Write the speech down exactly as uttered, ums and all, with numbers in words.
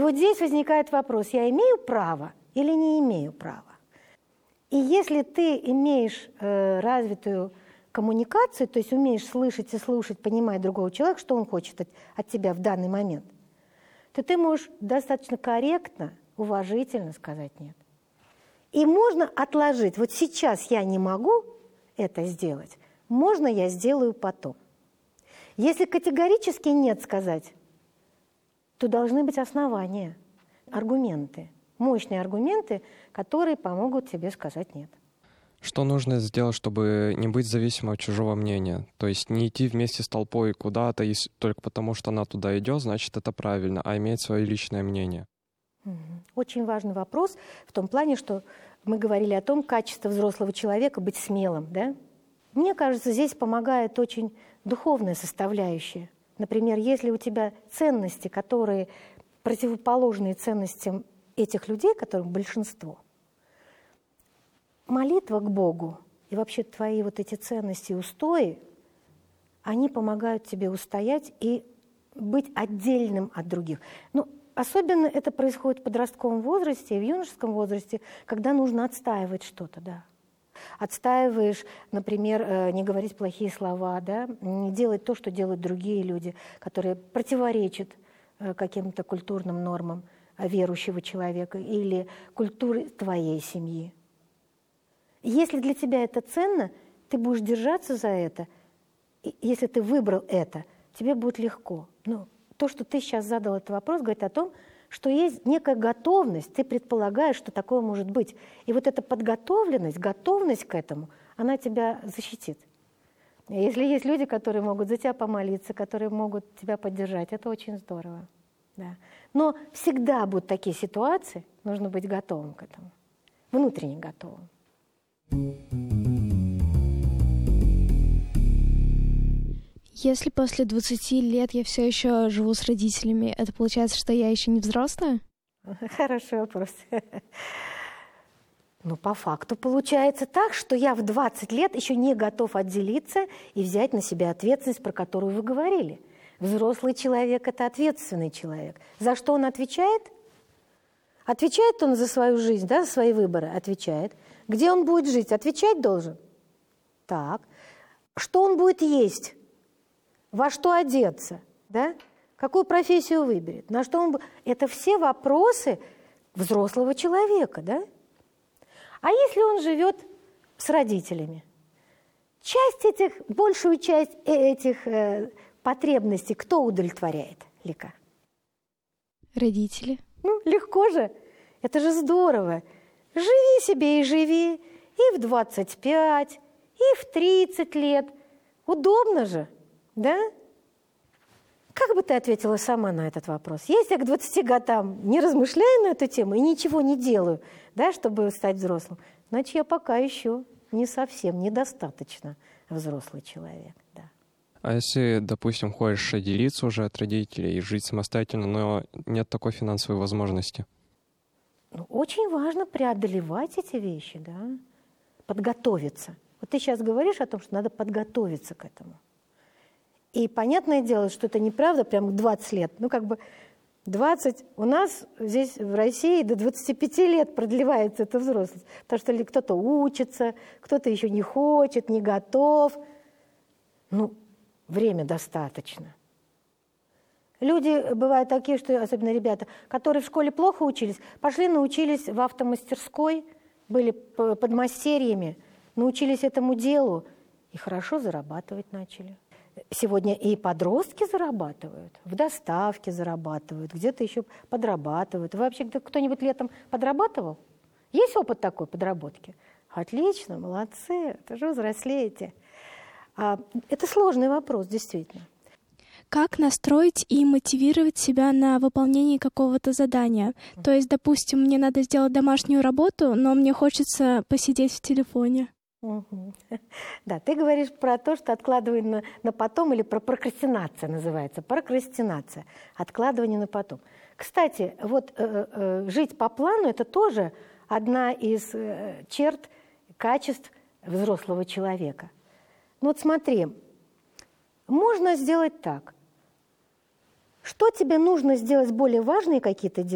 вот здесь возникает вопрос, я имею право или не имею права? И если ты имеешь э, развитую коммуникацию, то есть умеешь слышать и слушать, понимать другого человека, что он хочет от, от тебя в данный момент, то ты можешь достаточно корректно, уважительно сказать «нет». И можно отложить. Вот сейчас я не могу это сделать, можно я сделаю потом. Если категорически «нет» сказать, то должны быть основания, аргументы, мощные аргументы, которые помогут тебе сказать «нет». Что нужно сделать, чтобы не быть зависимым от чужого мнения? То есть не идти вместе с толпой куда-то, и только потому, что она туда идет, значит, это правильно, а иметь свое личное мнение. Очень важный вопрос в том плане, что мы говорили о том, качество взрослого человека быть смелым, да? Мне кажется, здесь помогает очень духовная составляющая. Например, если у тебя ценности, которые противоположны ценностям этих людей, которых большинство, молитва к Богу и вообще твои вот эти ценности и устои, они помогают тебе устоять и быть отдельным от других. Ну, особенно это происходит в подростковом возрасте и в юношеском возрасте, когда нужно отстаивать что-то, да. Отстаиваешь, например, не говорить плохие слова, да, не делать то, что делают другие люди, которые противоречат каким-то культурным нормам верующего человека или культуре твоей семьи. Если для тебя это ценно, ты будешь держаться за это. И если ты выбрал это, тебе будет легко. Ну, то, что ты сейчас задал этот вопрос, говорит о том, что есть некая готовность, ты предполагаешь, что такое может быть. И вот эта подготовленность, готовность к этому, она тебя защитит. Если есть люди, которые могут за тебя помолиться, которые могут тебя поддержать, это очень здорово. Да. Но всегда будут такие ситуации, нужно быть готовым к этому, внутренне готовым. Если после двадцати лет я все еще живу с родителями, это получается, что я еще не взрослая? Хороший вопрос. Ну, по факту получается так, что я в двадцать лет еще не готов отделиться и взять на себя ответственность, про которую вы говорили. Взрослый человек – это ответственный человек. За что он отвечает? Отвечает он за свою жизнь, да, за свои выборы? Отвечает. Где он будет жить? Отвечать должен? Так. Что он будет есть? Во что одеться? Да? Какую профессию выберет? На что он... Это все вопросы взрослого человека, да? А если он живет с родителями? Часть этих, большую часть этих э, потребностей кто удовлетворяет, Лика? Родители. Ну, легко же. Это же здорово. Живи себе и живи. И в двадцать пять, и в тридцать лет. Удобно же, да? Как бы ты ответила сама на этот вопрос? Если я к двадцати годам не размышляю на эту тему и ничего не делаю, да, чтобы стать взрослым, значит, я пока еще не совсем, недостаточно взрослый человек, да. А если, допустим, хочешь отделиться уже от родителей и жить самостоятельно, но нет такой финансовой возможности? Ну, очень важно преодолевать эти вещи, да, подготовиться. Вот ты сейчас говоришь о том, что надо подготовиться к этому. И понятное дело, что это неправда, прям двадцать лет. Ну, как бы двадцать, у нас здесь в России до двадцати пяти лет продлевается эта взрослость. Потому что кто-то учится, кто-то еще не хочет, не готов. Ну, время достаточно. Люди бывают такие, что, особенно ребята, которые в школе плохо учились, пошли научились в автомастерской, были подмастерьями, научились этому делу и хорошо зарабатывать начали. Сегодня и подростки зарабатывают, в доставке зарабатывают, где-то еще подрабатывают. Вы вообще кто-нибудь летом подрабатывал? Есть опыт такой подработки? Отлично, молодцы, тоже взрослеете. А, это сложный вопрос, действительно. Как настроить и мотивировать себя на выполнение какого-то задания? То есть, допустим, мне надо сделать домашнюю работу, но мне хочется посидеть в телефоне. Угу. Да, ты говоришь про то, что откладывание на, на потом, или про прокрастинация называется. Прокрастинация. Откладывание на потом. Кстати, вот э, э, жить по плану – это тоже одна из э, черт, качеств взрослого человека. Ну вот смотри, можно сделать так. Что тебе нужно сделать более важные какие-то дела?